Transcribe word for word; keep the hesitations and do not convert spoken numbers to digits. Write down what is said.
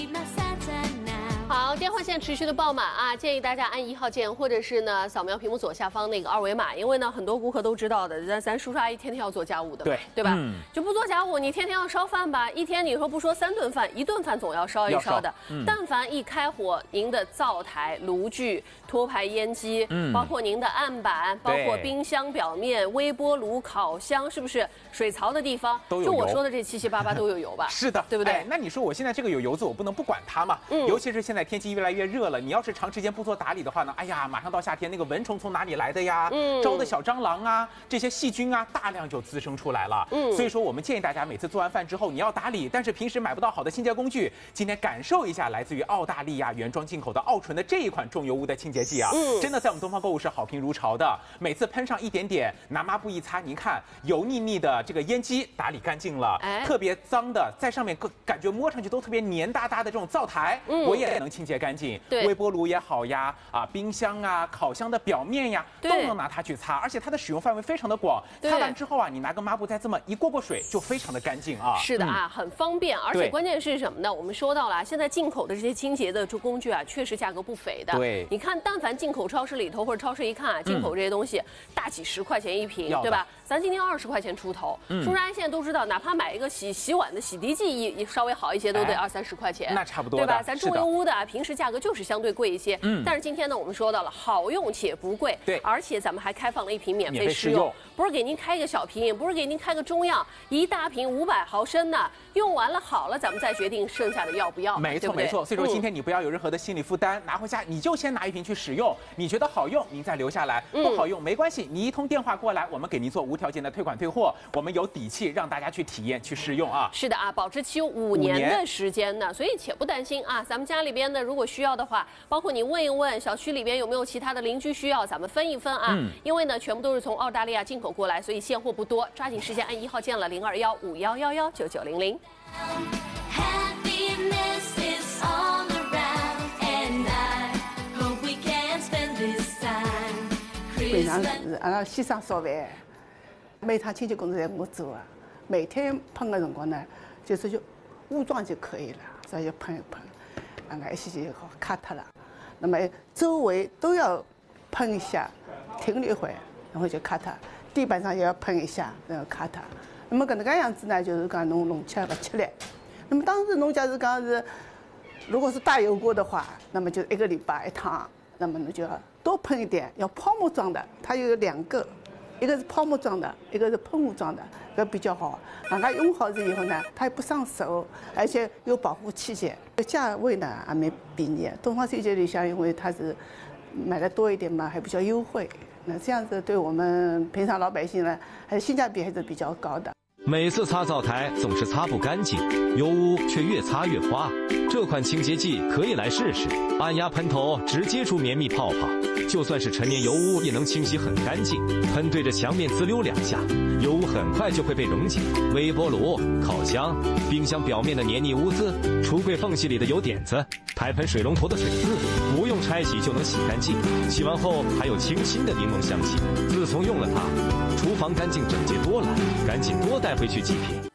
好，电话线持续的爆满啊！建议大家按一号键，或者是呢扫描屏幕左下方那个二维码，因为呢很多顾客都知道的，咱咱叔叔阿姨天天要做家务的， 对对吧？ 嗯、 就不做家务，你天天要烧饭吧？一天你说不说三顿饭，一顿饭总要烧一烧的。嗯、但凡一开火，您的灶台、炉具、托盘、烟机，嗯、包括您的案板，包括冰箱表面、微波炉、烤箱，是不是水槽的地方都有油？ 就我说的这七七八八都有油吧？ 是的， 对不对？ 哎，那你说我现在这个有油渍，我不能不管它嘛？嗯，尤其是现在天气越来越热了，你要是长时间不做打理的话呢，哎呀，马上到夏天，那个蚊虫从哪里来的呀？嗯，招的小蟑螂啊，这些细菌啊，大量就滋生出来了。嗯，所以说我们建议大家每次做完饭之后你要打理，但是平时买不到好的清洁工具，今天感受一下来自于澳大利亚原装进口的奥纯的这一款重油污的清洁剂啊，嗯，真的在我们东方购物是好评如潮的。每次喷上一点点，拿抹布一擦，您看油腻腻的这个烟机打理干净了，哎，特别脏的在上面感觉摸上去都特别黏哒哒的这种灶台，嗯，我也能清洁干净。对，微波炉也好呀，啊，冰箱啊，烤箱的表面呀，都能拿它去擦，而且它的使用范围非常的广。擦完之后啊，你拿个抹布再这么一过过水，就非常的干净啊。 是的啊，嗯、很方便，而且关键是什么呢？我们说到了，现在进口的这些清洁的这工具啊，确实价格不菲的。对，你看，但凡进口超市里头或者超市一看啊，进口这些东西、嗯、大几十块钱一瓶，对吧？咱今天二十块钱出头，嗯、叔叔阿姨现在都知道，哪怕买一个洗洗碗的洗涤剂一稍微好一些，都得二三十块钱， 哎、那差不多， 对吧？咱重油污的啊，平时价格就是相对贵一些。嗯，但是今天呢，我们说到了好用且不贵，对，而且咱们还开放了一瓶免费试用，不是给您开一个小瓶，不是给您开个中样，一大瓶五百毫升的，用完了好了，咱们再决定剩下的要不要。 没错没错，所以说今天你不要有任何的心理负担，拿回家你就先拿一瓶去使用，你觉得好用您再留下来，不好用没关系，你一通电话过来，我们给您做无条件的退款退货，我们有底气让大家去体验去试用啊。是的啊，保质期有五年的时间呢，所以且不担心啊，咱们家里边的如果需要的话，包括你问一问小区里边有没有其他的邻居需要，咱们分一分啊。嗯、因为呢，全部都是从澳大利亚进口过来，所以现货不多，抓紧时间按一号键了，零二幺五幺幺幺九九零零。 平常是阿拉先生烧饭，每趟清洁工作在我做啊。每天喷的辰光呢，就是就污状就可以了，只要喷一喷，那个一些就好卡脱了。那么周围都要喷一下，停一会儿，然后就卡脱。地板上也要喷一下，然后卡脱。那么搿能介样子呢，就是讲侬弄起来勿吃力。那么当时侬假如讲是，如果是大油锅的话，那么就一个礼拜一趟，那么侬就要多喷一点，要泡沫状的，它有两个，一个是泡沫状的，一个是喷雾状的，搿比较好。大家用好了以后呢，它也不伤手，而且有保护器械，价位呢还蛮便宜。东方清洁里向因为它是买的多一点嘛，还比较优惠。那这样子对我们平常老百姓呢，还是性价比还是比较高的。 每次擦灶台总是擦不干净，油污却越擦越花。这款清洁剂可以来试试，按压喷头直接出绵密泡泡，就算是陈年油污也能清洗很干净。喷对着墙面滋溜两下，油污很快就会被溶解。微波炉、烤箱、冰箱表面的黏腻污渍，橱柜缝隙里的油点子，台盆水龙头的水渍，不用拆洗就能洗干净。洗完后还有清新的柠檬香气。自从用了它，厨房干净整洁多了，赶紧多带回去几瓶。